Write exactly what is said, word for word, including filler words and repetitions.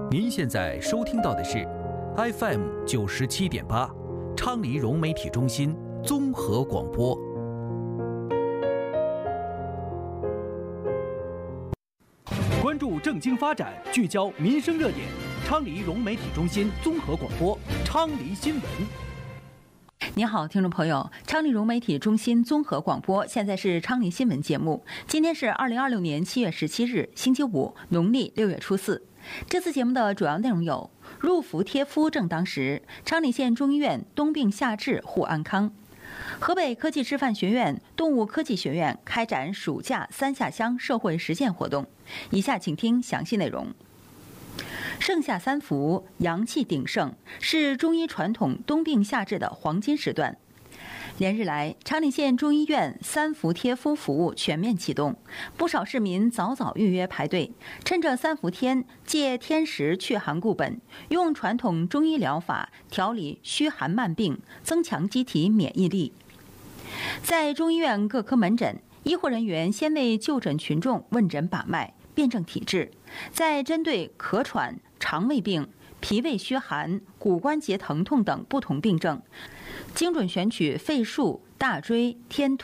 您现在收听到的是 F M 九十七点八，昌黎融媒体中心综合广播。关注政经发展，聚焦民生热点。昌黎融媒体中心综合广播，昌黎新闻。 您好，听众朋友，昌黎融媒体中心综合广播，现在是昌黎新闻节目。今天是二零二六年七月十七日，星期五，农历六月初四。这次节目的主要内容有：入伏贴敷正当时，昌黎县中医院冬病夏治护安康；河北科技师范学院动物科技学院开展暑假三下乡社会实践活动。以下请听详细内容。盛夏三伏，阳气鼎盛，是中医传统冬病夏治的黄金时段。连日来，昌黎县中医院三伏贴敷服务全面启动，不少市民早早预约排队，趁着三伏天借天时去寒固本，用传统中医疗法调理虚寒慢病，增强机体免疫力。在中医院各科门诊，医护人员先为就诊群众问诊把脉，辨证体质，再针对咳喘、肠胃病、脾胃虚寒、骨关节疼痛等不同病症，精准选取肺腧、大椎、天突、